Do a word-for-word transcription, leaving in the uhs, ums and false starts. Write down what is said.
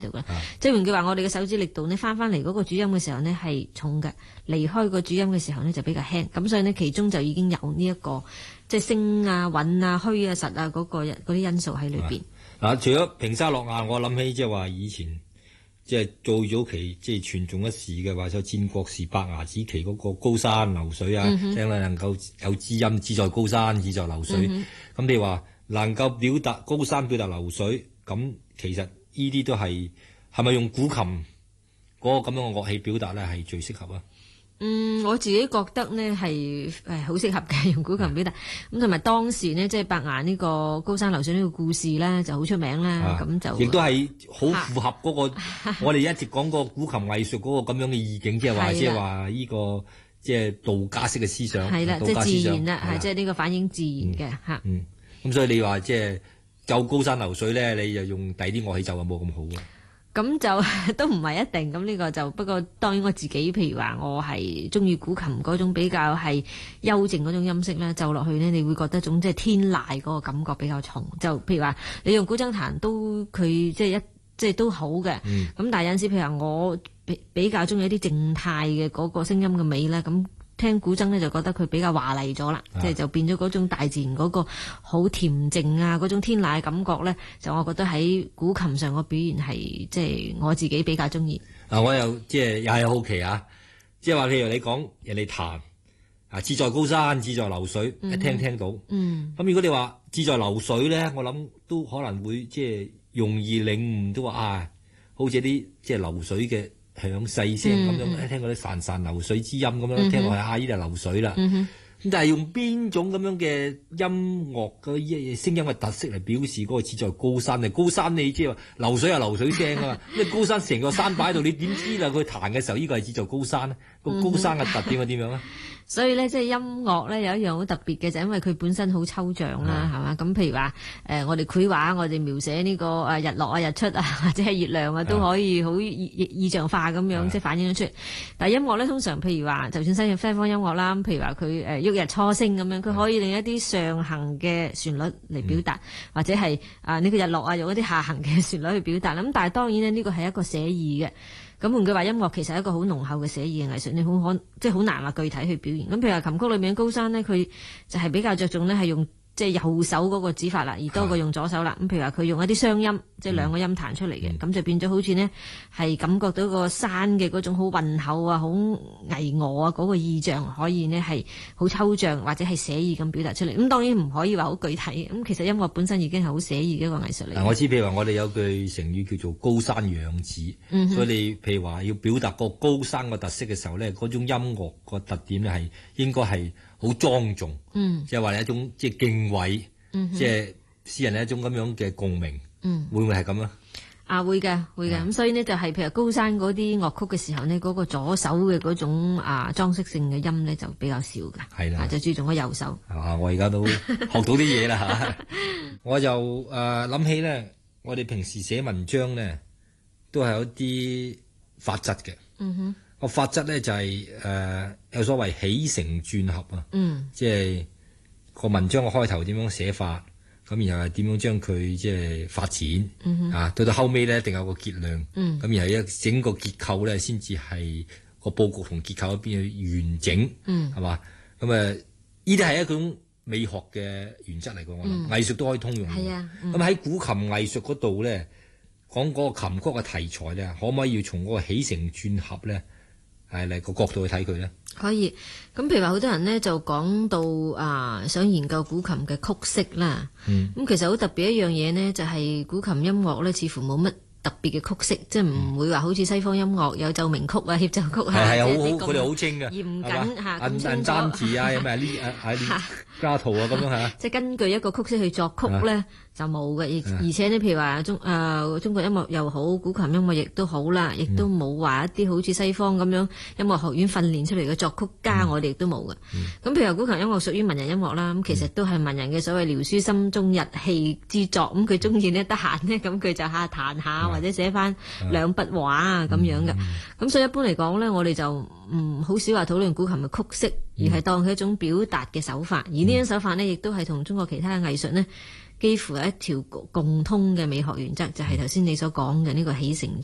度嘅。即係換句話，我哋嘅手指力度呢，翻翻嚟嗰個主音嘅時候呢係重嘅，離開個主音嘅時候呢就比較輕。咁所以呢，其中就已經有呢、這、一個即係聲啊、韻啊、虛啊、實啊嗰、那個嗰啲因素喺裏邊。 嗱，除咗平沙落雁，我諗起即係話以前即係最早期即係傳頌一時嘅話，就戰國時伯牙子期嗰個高山流水啊，聽咧、嗯、能夠有知音，志在高山，志在流水。咁、嗯、你話能夠表達高山，表達流水，咁其實呢啲都係係咪用古琴嗰個咁樣嘅樂器表達咧，係最適合啊？ 嗯，我自己覺得呢係誒好適合嘅，用古琴表達。咁同埋當時呢，即係伯牙呢個高山流水呢個故事咧，就好出名啦。咁、啊、就亦都係好符合嗰、那個、啊、我哋一直講個古琴藝術嗰個咁樣嘅意境，即係話即係話呢個即係道家式嘅思想。係啦，即係自然啦，係即係呢個反映自然嘅嚇。嗯，咁、嗯、所以你話即係就高山流水咧，你就用第啲樂器就冇咁好啊。 咁就都唔係一定，咁呢個就不過當然我自己，譬如話我係中意古琴嗰種比較係幽靜嗰種音色咧，奏落去呢，你會覺得種即係天籟嗰個感覺比較重。就譬如話你用古箏彈都佢即係一即係都好嘅，咁、嗯、但係有陣時譬如話我比比較中意一啲靜態嘅嗰個聲音嘅美咧，咁。聽古箏咧就覺得佢比較華麗咗啦，即係就變咗嗰種大自然嗰個好恬靜啊，嗰種天籟嘅感覺咧，就我覺得喺古琴上個表現係即係我自己比較中意。 嗱，我又即係又係好奇啊，即係話譬如你講人哋彈啊，志在高山，志在流水，嗯、一聽聽到。嗯。咁如果你話志在流水咧，我諗都可能會即係容易領悟，都話啊，好似啲即係流水嘅。響細聲咁樣，嗯、聽嗰啲潺潺流水之音咁樣，嗯、聽落係啊，呢度係流水啦。咁、嗯、但係用邊種咁樣嘅音樂嘅聲音嘅特色嚟表示嗰個志在高山？高山你即係話流水係流水聲啊嘛，因為高山成個山擺喺度，你點知啦？佢彈嘅時候呢個係志在高山咧？個高山嘅特點係點樣咧？ 所以咧，即係音樂咧有一樣好特別嘅，就係因為佢本身好抽象啦，係嘛？咁譬如話，誒、呃，我哋繪畫，我哋描寫呢個誒日落啊、日出啊，或者係月亮啊，都可以好意意象化咁樣，即係反映咗出嚟。但係音樂咧，通常譬如話，就算西西方音樂啦，譬如話佢誒旭日初升咁樣，佢可以令一啲上行嘅旋律嚟表達，或者係啊呢個日落啊用一啲下行嘅旋律去表達。咁但係當然呢，呢個係一個寫意嘅。咁換句話，音樂其實係一個好濃厚嘅寫意嘅藝術，你好可即係好難話具體去表現。咁譬如話琴曲裏面高山呢，佢就係比較着重呢係用即係右手嗰個指法啦，而多過用左手啦。咁譬如話佢用一啲雙音，即係兩個音彈出嚟嘅，咁、嗯、就變咗好似呢係感覺到個山嘅嗰種好渾厚啊、好巍峨啊嗰個意象，可以呢係好抽象或者係寫意咁表達出嚟。咁當然唔可以話好具體。咁其實音樂本身已經係好寫意嘅一個藝術嚟。 我知譬如話我哋有句成語叫做高山仰止，嗯、所以你譬如話要表達個高山個特色嘅時候咧，嗰種音樂個特點咧係應該係好莊重，嗯、即係話係一種即係敬畏，嗯、即係詩人係一種咁樣嘅共鳴，嗯、會唔會係咁啊？ 啊，會嘅，會嘅。咁、嗯、所以呢，就係譬如高山嗰啲樂曲嘅時候呢，嗰、嗰個左手嘅嗰種啊裝飾性嘅音呢，就比較少㗎，係啦，就注重個右手。 啊，我而家都學到啲嘢啦嚇，我就誒諗起咧，我哋平時寫文章咧都係有啲法則嘅。嗯哼。個法則咧就係、是、誒、呃、有所謂起承轉合啊，嗯、即係個文章嘅開頭點樣寫法，咁然後係點樣將佢即係發展，嗯、啊到到後尾咧一定有個結論，咁、嗯、然後一整個結構咧先至係個佈局同結構一邊去完整，係嘛、嗯？咁啊呢啲係一種美學嘅原則嚟嘅，我諗、嗯、藝術都可以通用。係啊，咁喺、嗯、古琴藝術嗰度咧講嗰個琴曲嘅題材咧，可唔可以要從嗰個起承轉合咧？係嚟個角度去睇佢咧， 可以。咁譬如話，好多人呢就講到啊，想研究古琴嘅曲式啦。嗯。咁其實好特別一樣嘢呢，就係、是、古琴音樂咧，似乎冇乜特別嘅曲式，嗯、即係唔會話好似西方音樂有奏鳴曲啊、協奏曲啊， 係係好好，佢哋好清嘅， 嚴謹嚇， 按按單字啊，有咩呢啊啊加圖啊咁樣嚇。即係根據一個曲式去作曲咧。啊就冇嘅，而且呢，譬如話中誒、呃、中國音樂又好，古琴音樂亦都好啦，亦都冇話一啲好似西方咁樣音樂學院訓練出嚟嘅作曲家，嗯、我哋亦都冇嘅。咁、嗯、譬如古琴音樂屬於文人音樂啦，咁其實都係文人嘅所謂聊書心中日氣之作。咁佢中意呢，得閒呢，咁佢就下彈下、嗯、或者寫翻兩筆畫啊咁樣嘅。咁、嗯、所以一般嚟講呢，我哋就唔好少話討論古琴嘅曲式，而係當佢一種表達嘅手法。而呢種手法呢，亦都係同中國其他嘅藝術呢。 幾乎係一條共通嘅美學原則，就係頭先你所講嘅呢個起承